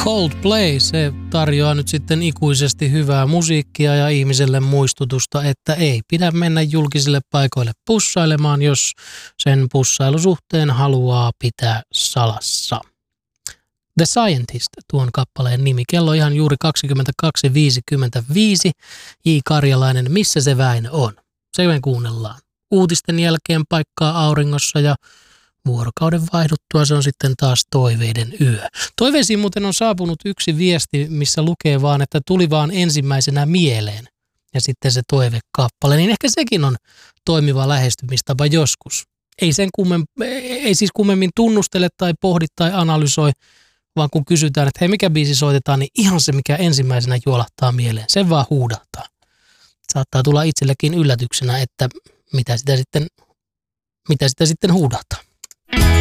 Coldplay, se tarjoaa nyt sitten ikuisesti hyvää musiikkia ja ihmiselle muistutusta, että ei pidä mennä julkisille paikoille pussailemaan, jos sen pussailusuhteen haluaa pitää salassa. The Scientist, tuon kappaleen nimi. Kello ihan juuri 22.55. J. Karjalainen, missä se väin on? Se me kuunnellaan. Uutisten jälkeen paikkaa auringossa ja vuorokauden vaihduttua se on sitten taas toiveiden yö. Toiveisiin muuten on saapunut yksi viesti, missä lukee vaan, että tuli vaan ensimmäisenä mieleen. Ja sitten se toivekappale, niin ehkä sekin on toimiva lähestymistapa joskus. Ei siis kummemmin tunnustele tai pohdi tai analysoi, vaan kun kysytään, että hei, mikä biisi soitetaan, niin ihan se, mikä ensimmäisenä juolahtaa mieleen, sen vaan huudahtaa. Saattaa tulla itsellekin yllätyksenä, että mitä sitä sitten huudahtaa.